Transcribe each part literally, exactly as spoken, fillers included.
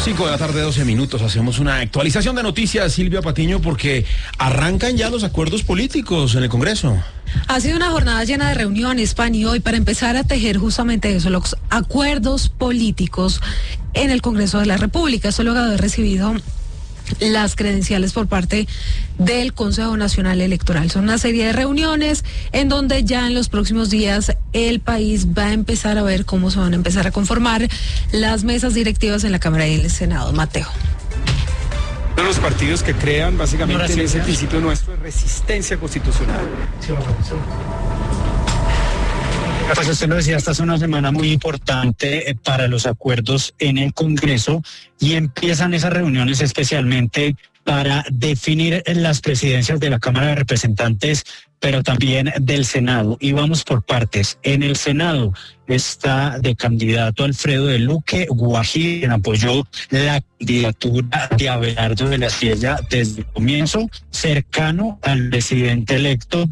cinco de la tarde, doce minutos. Hacemos una actualización de noticias, Silvia Patiño, porque arrancan ya los acuerdos políticos en el Congreso. Ha sido una jornada llena de reuniones, Pani, hoy para empezar a tejer justamente eso, los acuerdos políticos en el Congreso de la República. Esto luego de haber recibido las credenciales por parte del Consejo Nacional Electoral. Son una serie de reuniones en donde ya en los próximos días el país va a empezar a ver cómo se van a empezar a conformar las mesas directivas en la Cámara y el Senado. Mateo. Uno de los partidos que crean básicamente en ese principio nuestro es resistencia constitucional. Pues usted lo decía, esta es una semana muy importante para los acuerdos en el Congreso y empiezan esas reuniones especialmente para definir las presidencias de la Cámara de Representantes, pero también del Senado. Y vamos por partes. En el Senado está de candidato Alfredo de Luque Guají, quien apoyó la candidatura de Abelardo de la Espriella desde el comienzo, cercano al presidente electo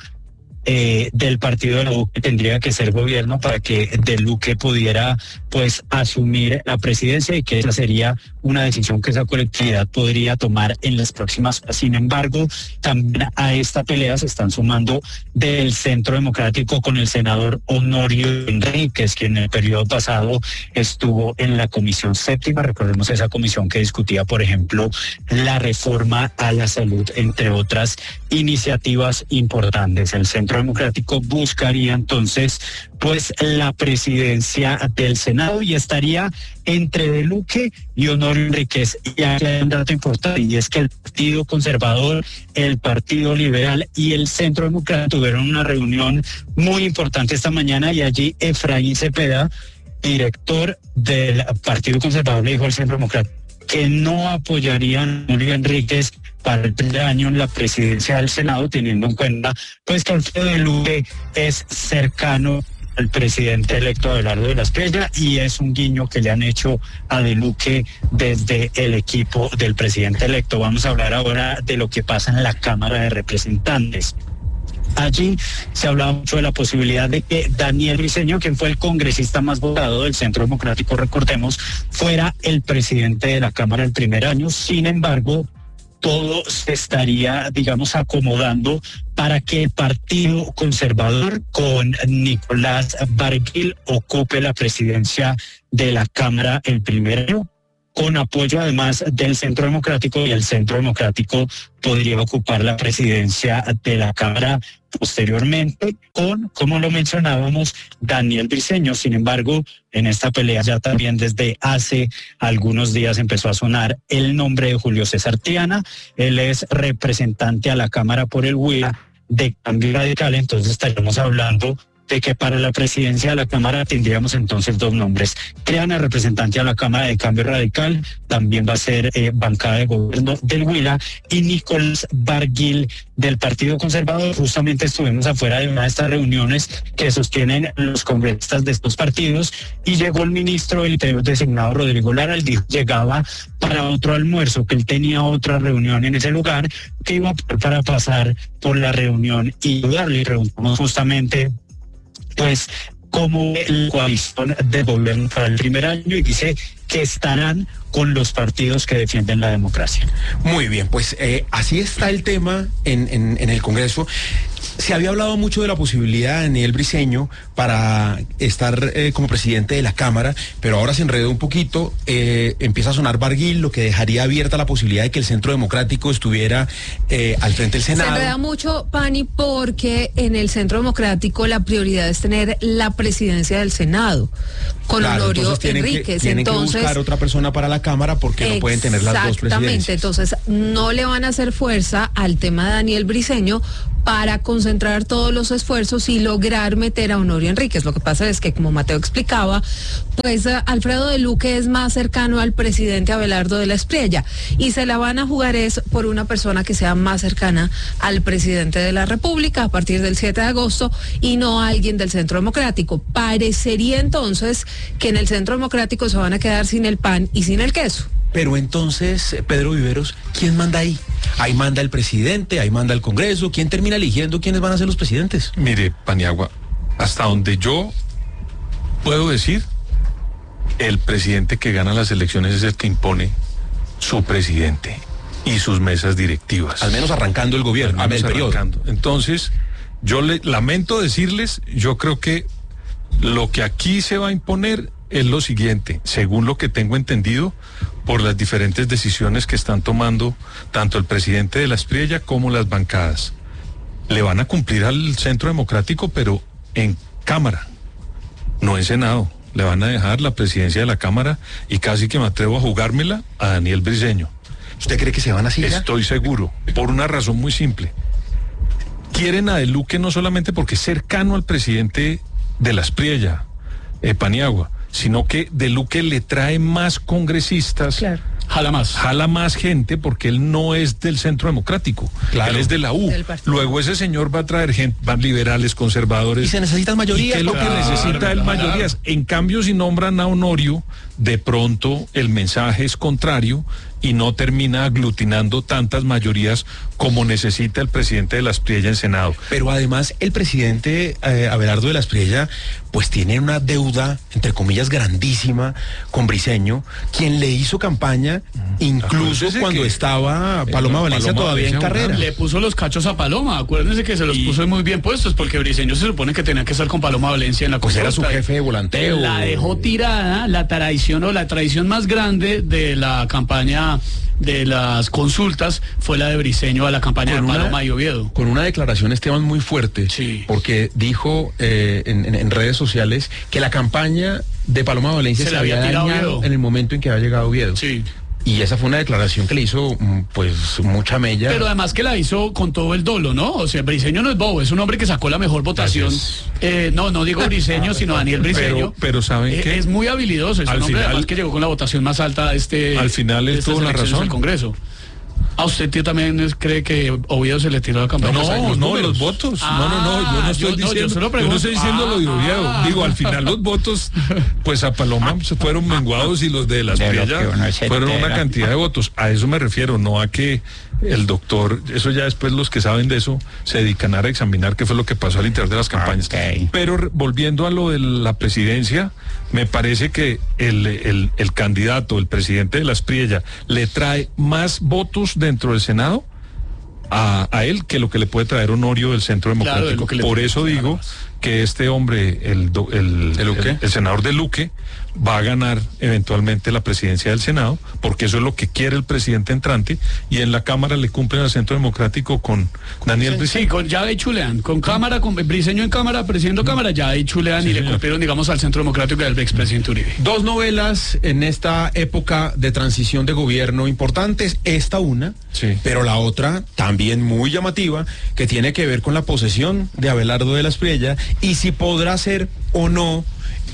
Eh, del partido de la U, que tendría que ser gobierno para que de Luque pudiera pues asumir la presidencia, y que esa sería una decisión que esa colectividad podría tomar en las próximas. Sin embargo, también a esta pelea se están sumando del Centro Democrático con el senador Honorio Enríquez, quien en el periodo pasado estuvo en la Comisión Séptima. Recordemos esa comisión que discutía, por ejemplo, la reforma a la salud, entre otras iniciativas importantes. El Centro Democrático buscaría entonces pues la presidencia del Senado y estaría entre De Luque y Honorio Enríquez. Y aquí hay un dato importante, y es que el Partido Conservador, el Partido Liberal y el Centro Democrático tuvieron una reunión muy importante esta mañana, y allí Efraín Cepeda, director del Partido Conservador, le dijo al Centro Democrático que no apoyarían a Honorio Enríquez para el primer año en la presidencia del Senado, teniendo en cuenta pues que Alfredo de Luque es cercano al presidente electo Abelardo de la Espriella, y es un guiño que le han hecho a De Luque desde el equipo del presidente electo. Vamos a hablar ahora de lo que pasa en la Cámara de Representantes. Allí se hablaba mucho de la posibilidad de que Daniel Briceño, quien fue el congresista más votado del Centro Democrático, recordemos, fuera el presidente de la Cámara el primer año. Sin embargo, todo se estaría, digamos, acomodando para que el Partido Conservador con Nicolás Barguil ocupe la presidencia de la Cámara el primer año, con apoyo además del Centro Democrático, y el Centro Democrático podría ocupar la presidencia de la Cámara posteriormente con, como lo mencionábamos, Daniel Briceño. Sin embargo, en esta pelea ya también desde hace algunos días empezó a sonar el nombre de Julio César Triana. Él es representante a la Cámara por el Huila de Cambio Radical, entonces estaríamos hablando de que para la presidencia de la Cámara tendríamos entonces dos nombres. Triana, representante a la Cámara de Cambio Radical, también va a ser eh, bancada de gobierno del Huila, y Nicolás Barguil del Partido Conservador. Justamente estuvimos afuera de una de estas reuniones que sostienen los congresistas de estos partidos, y llegó el ministro del Interior designado, Rodrigo Lara. Él dijo que llegaba para otro almuerzo, que él tenía otra reunión en ese lugar, que iba para pasar por la reunión y ayudarle. Y preguntamos justamente pues como la coalición de gobierno para el primer año, y dice que estarán con los partidos que defienden la democracia. Muy bien, pues eh, así está el tema en, en, en el Congreso. Se había hablado mucho de la posibilidad de Daniel Briceño para estar eh, como presidente de la Cámara, pero ahora se enredó un poquito, eh, empieza a sonar Barguil, lo que dejaría abierta la posibilidad de que el Centro Democrático estuviera eh, al frente del Senado. Se enreda mucho, Pani, porque en el Centro Democrático la prioridad es tener la presidencia del Senado con claro, Honorio entonces tienen Enríquez. Que, tienen entonces, que buscar otra persona para la Cámara, porque no pueden tener las dos presidencias. Exactamente, entonces no le van a hacer fuerza al tema de Daniel Briceño para concentrar todos los esfuerzos y lograr meter a Honorio Enríquez. Lo que pasa es que, como Mateo explicaba, pues uh, Alfredo de Luque es más cercano al presidente Abelardo de la Espriella, y se la van a jugar es por una persona que sea más cercana al presidente de la República a partir del siete de agosto, y no a alguien del Centro Democrático. Parecería entonces que en el Centro Democrático se van a quedar sin el pan y sin el queso. Pero entonces, Pedro Viveros, ¿quién manda ahí? Ahí manda el presidente, ahí manda el Congreso. ¿Quién termina eligiendo quiénes van a ser los presidentes? Mire, Paniagua, hasta donde yo puedo decir, el presidente que gana las elecciones es el que impone su presidente y sus mesas directivas. Al menos arrancando el gobierno, Al menos el periodo. arrancando. Entonces, yo le lamento decirles, yo creo que lo que aquí se va a imponer es lo siguiente, según lo que tengo entendido, por las diferentes decisiones que están tomando tanto el presidente de la Espriella como las bancadas. Le van a cumplir al Centro Democrático, pero en Cámara, no en Senado. Le van a dejar la presidencia de la Cámara y casi que me atrevo a jugármela a Daniel Briceño. ¿Usted cree que se van así ya? Estoy seguro, por una razón muy simple. Quieren a De Luque no solamente porque es cercano al presidente de la Espriella, eh, Paniagua, sino que De Luque le trae más congresistas. Claro. Jala más. Jala más gente porque él no es del Centro Democrático, Claro. él es de la U. Del partido. Luego ese señor va a traer gente, van liberales, conservadores. Y se necesitan mayorías. ¿Y qué es lo Claro, que necesita él? claro. Mayorías. En cambio, si nombran a Honorio, de pronto el mensaje es contrario y no termina aglutinando tantas mayorías como necesita el presidente de la Espriella en Senado. Pero además el presidente eh, Abelardo de la Espriella pues tiene una deuda, entre comillas, grandísima con Briceño, quien le hizo campaña incluso Acuérdese cuando que- estaba Eh, Paloma no, Valencia Paloma todavía en Valencia, carrera. Le puso los cachos a Paloma, acuérdense que se los Y- puso muy bien puestos, porque Briceño se supone que tenía que estar con Paloma Valencia en la Pues era su consulta. jefe de volanteo. La dejó tirada, la traicionó, la traición más grande de la campaña de las consultas fue la de Briceño a la campaña Con de una- Paloma y Oviedo. Con una declaración, Esteban, muy fuerte, Sí. porque dijo eh, en, en- en redes sociales que la campaña de Paloma Valencia Se se, le había había tirado dañado Oviedo. en el momento en que había llegado Oviedo. Sí. Y esa fue una declaración que le hizo mm, pues mucha mella. Pero además que la hizo con todo el dolo, ¿no? O sea, Briceño no es bobo, es un hombre que sacó la mejor votación. Gracias. Eh, no, no digo Briceño, sino Daniel Briceño. Pero- pero ¿saben Eh, qué? Es muy habilidoso, es Al un hombre final- además que llegó con la votación más alta de este. Al final él de estas tuvo la elecciones razón. del Congreso. ¿A usted tío, también es- cree que Oviedo se le tiró la campaña? No, O sea, no, los números. los votos. Ah, no, no, no, yo no estoy yo- no, yo diciendo, solo yo, pregunto. no estoy diciendo lo de Oviedo. Ah. Digo, al final los votos, pues a Paloma se fueron menguados y los de la De lo Espriella que uno se fueron una entera. cantidad de votos. A eso me refiero, no a que el doctor, eso ya después los que saben de eso se dedican a examinar qué fue lo que pasó al interior de las campañas. Ok. Pero re- volviendo a lo de la presidencia, me parece que el, el, el candidato, el presidente de la Espriella, le trae más votos dentro del Senado a, a él que lo que le puede traer Honorio del Centro Claro, Democrático. de lo que le Por puede eso traer digo más. que este hombre, el, do- el, ¿De Luque? el- el senador de Luque, va a ganar eventualmente la presidencia del Senado, porque eso es lo que quiere el presidente entrante, y en la Cámara le cumplen al Centro Democrático con Daniel Sí, Briceño. con ya de chulean, con cámara, con Briceño en cámara, presidiendo cámara, ya de chulean y le señor. cumplieron, digamos, al Centro Democrático y al expresidente Uribe. Dos novelas en esta época de transición de gobierno importantes, esta una, Sí. pero la otra también muy llamativa, que tiene que ver con la posesión de Abelardo de la Espriella y si podrá ser o no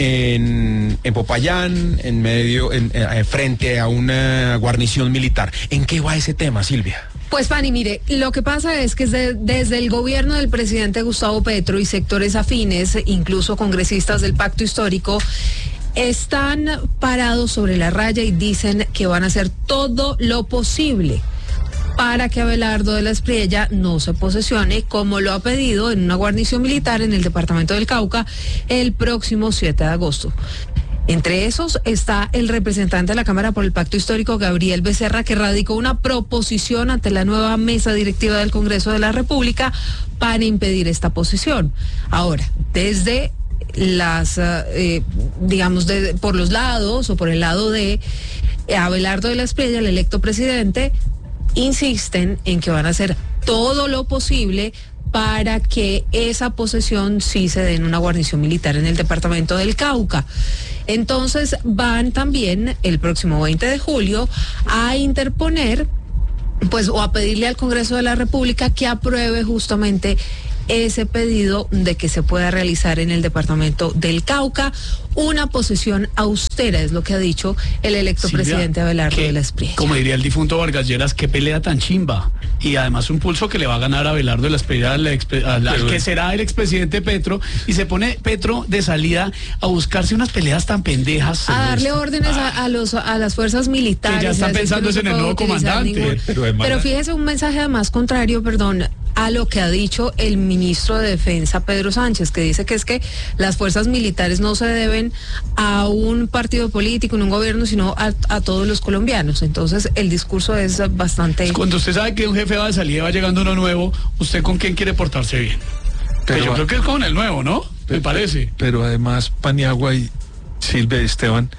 en, en Popayán, en medio, en, eh, frente a una guarnición militar. ¿En qué va ese tema, Silvia? Pues Pani, mire, lo que pasa es que desde, desde el gobierno del presidente Gustavo Petro y sectores afines, incluso congresistas del Pacto Histórico, están parados sobre la raya y dicen que van a hacer todo lo posible para que Abelardo de la Espriella no se posesione, como lo ha pedido en una guarnición militar en el departamento del Cauca el próximo siete de agosto. Entre esos está el representante de la Cámara por el Pacto Histórico, Gabriel Becerra, que radicó una proposición ante la nueva mesa directiva del Congreso de la República para impedir esta posesión. Ahora, desde las, eh, digamos, de, por los lados o por el lado de Abelardo de la Espriella, el electo presidente, insisten en que van a hacer todo lo posible para que esa posesión sí se dé en una guarnición militar en el departamento del Cauca. Entonces van también el próximo veinte de julio a interponer, pues, o a pedirle al Congreso de la República que apruebe justamente ese pedido de que se pueda realizar en el departamento del Cauca una posesión austera, es lo que ha dicho el electo Silvia, presidente Abelardo que, de la Espriella. Como diría el difunto Vargas Lleras, qué pelea tan chimba. Y además un pulso que le va a ganar a Abelardo de la Espriella, al, expe- al- al Pero- que será el expresidente Petro, y se pone Petro de salida a buscarse unas peleas tan pendejas. A darle Celeste. órdenes a, a los a las fuerzas militares. Que ya están a decir pensando que no es se en el puede nuevo utilizar comandante. ningún- Pero además- Pero fíjese un mensaje además contrario, perdón, a lo que ha dicho el ministro de Defensa, Pedro Sánchez, que dice que es que las fuerzas militares no se deben a un partido político, en un gobierno, sino a, a todos los colombianos. Entonces, el discurso es bastante... Cuando usted sabe que un jefe va de salida, va llegando uno nuevo, ¿usted con quién quiere portarse bien? Pero, yo creo que es con el nuevo, ¿no? Me parece. Pero además, Paniagua y Silvia Esteban,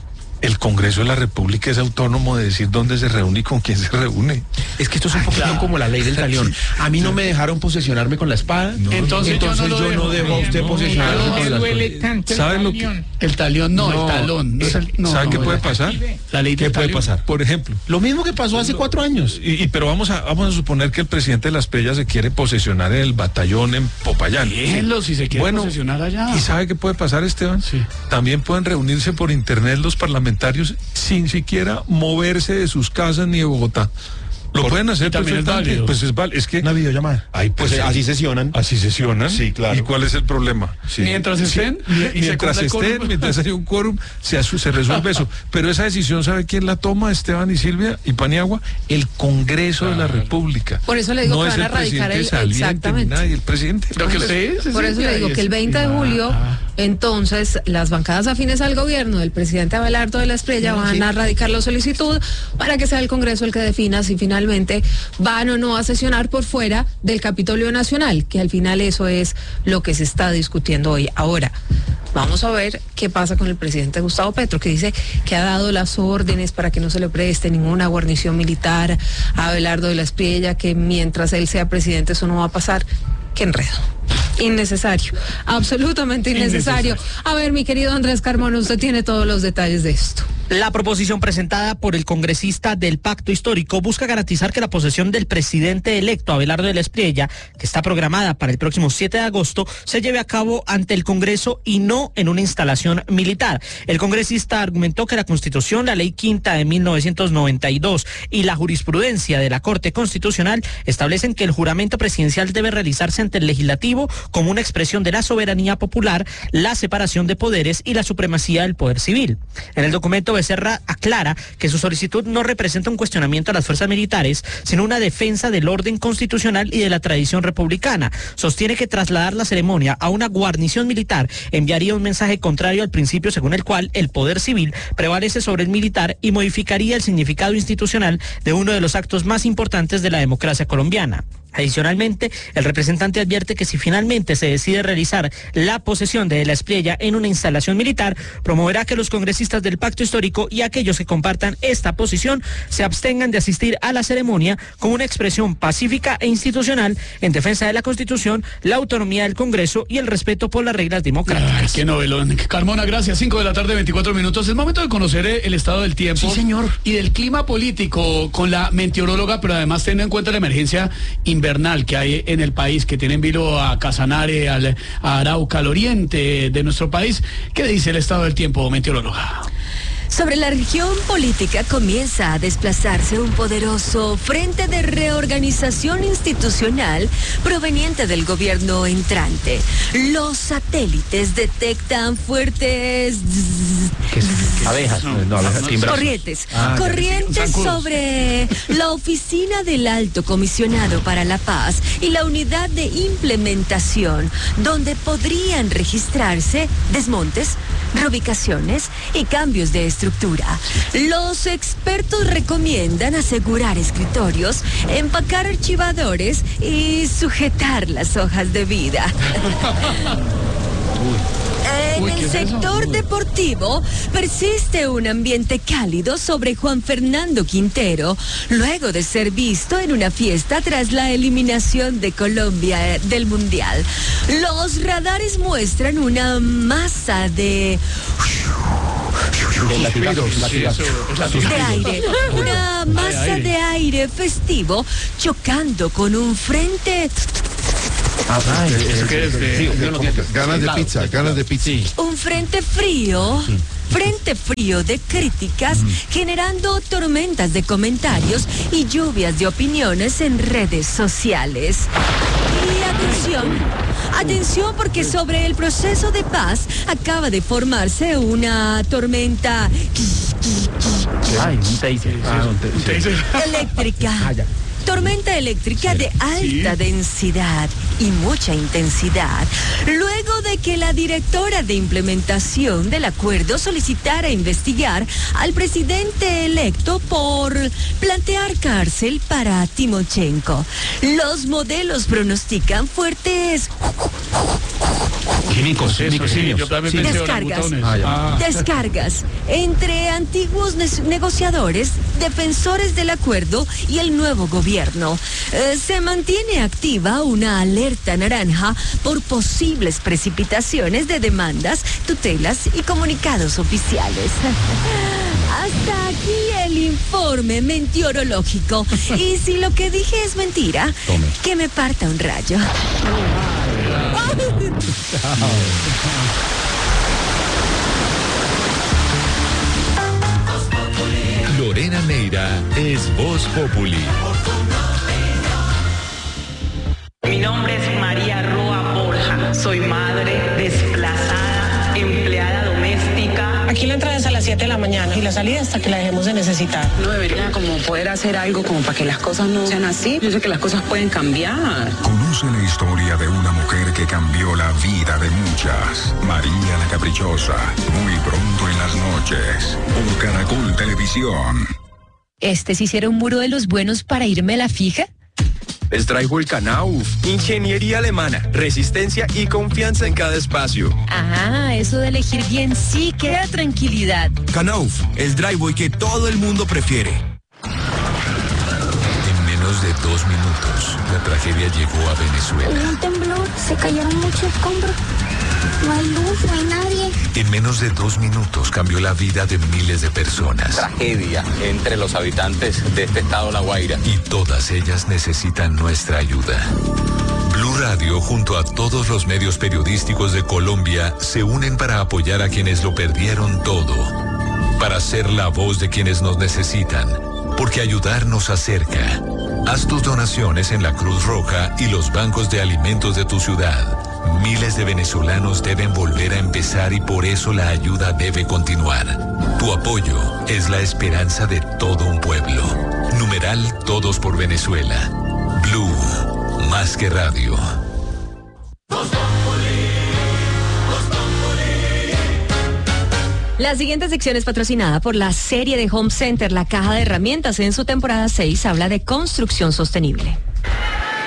el Congreso de la República es autónomo de decir dónde se reúne y con quién se reúne. Es que esto es un poquito claro. como la ley del talión. A mí no me dejaron posesionarme con la espada, No, entonces, entonces yo no, yo no debo a usted no, posesionarme no, con no la duele espada. tanto el ¿Sabe lo que- talión? El talión no, No, el talón. No es el- no, ¿Sabe no, qué no, puede la- pasar? La ley ¿Qué del puede talión. pasar? Por ejemplo, Lo mismo que pasó hace cuatro años. y, y- pero vamos a vamos a suponer que el presidente de Las Pellas se quiere posesionar en el batallón en Popayán. Déjenlo si se quiere Bueno, posesionar allá. ¿Y sabe qué puede pasar, Esteban? Sí. También pueden reunirse por internet los parlamentarios sin siquiera moverse de sus casas ni de Bogotá. Lo Por- pueden hacer y también es perfectamente. válido. Pues es válido. Es que Una videollamada. Ay, pues pues, eh, así sesionan. así sesionan. Sí, claro. ¿Y cuál es el problema? Sí. Mientras estén, y se mientras cumpla el estén, quórum. mientras haya un quórum, se, asu- se resuelve eso. Pero esa decisión, ¿sabe quién la toma, Esteban y Silvia y Paniagua? El Congreso de la República. Por eso le digo no que es van a el radicar presidente el- saliente ni exactamente. nadie, el presidente. Lo que usted dice, Por sí, eso le ahí digo es- que el veinte de julio, Ah. entonces, las bancadas afines al gobierno del presidente Abelardo de la Espriella van a radicar la solicitud para que sea el Congreso el que defina si finalmente van o no a sesionar por fuera del Capitolio Nacional, que al final eso es lo que se está discutiendo hoy. Ahora, vamos a ver qué pasa con el presidente Gustavo Petro, que dice que ha dado las órdenes para que no se le preste ninguna guarnición militar a Abelardo de la Espriella, que mientras él sea presidente eso no va a pasar. Qué enredo. Innecesario. Absolutamente innecesario. Innecesario. A ver, mi querido Andrés Carmona, usted tiene todos los detalles de esto. La proposición presentada por el congresista del Pacto Histórico busca garantizar que la posesión del presidente electo Abelardo de la Espriella, que está programada para el próximo siete de agosto, se lleve a cabo ante el Congreso y no en una instalación militar. El congresista argumentó que la Constitución, la Ley Quinta de mil novecientos noventa y dos y la jurisprudencia de la Corte Constitucional establecen que el juramento presidencial debe realizarse ante el Legislativo como una expresión de la soberanía popular, la separación de poderes y la supremacía del poder civil. En el documento, Becerra aclara que su solicitud no representa un cuestionamiento a las fuerzas militares, sino una defensa del orden constitucional y de la tradición republicana. Sostiene que trasladar la ceremonia a una guarnición militar enviaría un mensaje contrario al principio según el cual el poder civil prevalece sobre el militar y modificaría el significado institucional de uno de los actos más importantes de la democracia colombiana. Adicionalmente, el representante advierte que si finalmente se decide realizar la posesión de la Espriella en una instalación militar, promoverá que los congresistas del Pacto Histórico y aquellos que compartan esta posición se abstengan de asistir a la ceremonia como una expresión pacífica e institucional en defensa de la Constitución, la autonomía del Congreso y el respeto por las reglas democráticas. Ay, qué novelón. Carmona, gracias. cinco de la tarde, veinticuatro minutos. Es momento de conocer eh, el estado del tiempo. Sí, señor. Y del clima político con la meteoróloga, pero además teniendo en cuenta la emergencia invernal que hay en el país, que tiene en vilo a Casanare, al, a Arauca, al oriente de nuestro país. ¿Qué dice el estado del tiempo, meteoróloga? Sobre la región política comienza a desplazarse un poderoso frente de reorganización institucional proveniente del gobierno entrante. Los satélites detectan fuertes Abejas. No, abejas, timbras. corrientes, Ah, ya. corrientes Zancudos. sobre la oficina del Alto Comisionado para la Paz y la unidad de implementación, donde podrían registrarse desmontes, reubicaciones y cambios de estructura. Los expertos recomiendan asegurar escritorios, empacar archivadores y sujetar las hojas de vida. En Uy, ¿qué el es eso? sector Uy. deportivo persiste un ambiente cálido sobre Juan Fernando Quintero, luego de ser visto en una fiesta tras la eliminación de Colombia eh, del Mundial. Los radares muestran una masa de... De latigazo, Sí, latigazo. eso es la de aire, una masa aire. de aire festivo chocando con un frente, Ah, ¿Eso qué es? De- sí, uno lo tiene. Ganas de pizza, ganas de pizza. un frente frío, frente frío de críticas, generando tormentas de comentarios y lluvias de opiniones en redes sociales. Y atención, atención porque sobre el proceso de paz acaba de formarse una tormenta Ay, un taser. Ah, un Usted taser. dice- eléctrica. Ah, ya. tormenta eléctrica de alta Sí. densidad y mucha intensidad, luego de que la directora de implementación del acuerdo solicitara investigar al presidente electo por plantear cárcel para Timochenko. Los modelos pronostican fuertes Químicos, Eso químicos, sí, químicos. yo también Sí. pensé Descargas. orangutanes. Ah, ya. Ah. descargas entre antiguos ne- negociadores, defensores del acuerdo y el nuevo gobierno. Eh, se mantiene activa una alerta naranja por posibles precipitaciones de demandas, tutelas y comunicados oficiales. Hasta aquí el informe meteorológico. Y si lo que dije es mentira, Tome. que me parta un rayo. Lorena Neira es Voz Populi. Mi nombre es María Roa Borja. Soy madre, desplazada, empleada doméstica. Aquí la entrada es a las siete de la mañana y la salida hasta que la dejemos de necesitar. No debería como poder hacer algo como para que las cosas no sean así. Yo sé que las cosas pueden cambiar. Conoce la historia de una mujer que cambió la vida de muchas. María la Caprichosa. Muy pronto en las noches. Por Caracol Televisión. ¿Este sí hiciera un muro de los buenos para irme a la fija? Les traigo el Knauf, ingeniería alemana, resistencia y confianza en cada espacio. Ah, eso de elegir bien sí que da tranquilidad. Knauf, el driveway que todo el mundo prefiere. En menos de dos minutos, la tragedia llegó a Venezuela. Un temblor, se cayeron muchos escombros. No hay luz, no hay nadie. En menos de dos minutos cambió la vida de miles de personas. Tragedia entre los habitantes de este estado La Guaira. Y todas ellas necesitan nuestra ayuda. Blue Radio, junto a todos los medios periodísticos de Colombia, se unen para apoyar a quienes lo perdieron todo. Para ser la voz de quienes nos necesitan. Porque ayudar nos acerca. Haz tus donaciones en la Cruz Roja y los bancos de alimentos de tu ciudad. Miles de venezolanos deben volver a empezar y por eso la ayuda debe continuar. Tu apoyo es la esperanza de todo un pueblo. Numeral Todos por Venezuela. Blue, más que radio. La siguiente sección es patrocinada por la serie de Home Center, la caja de herramientas. En su temporada seis habla de construcción sostenible.